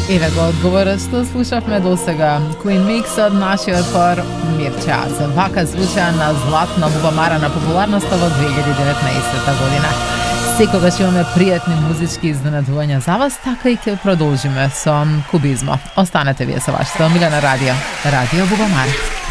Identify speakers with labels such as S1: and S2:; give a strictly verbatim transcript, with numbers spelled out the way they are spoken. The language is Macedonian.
S1: Еве го одговорот што слушавме до сега. Queen Mix од нашиот хор Мирчас. Вака звуча на златна бубамара на популарноста во две илјади и деветнаесетта година. Секогаш имаме пријатни музички изненадувања за вас, така и ќе продолжиме со кубизмо. Останете вие со вашата омилена радио, Радио Бубамара.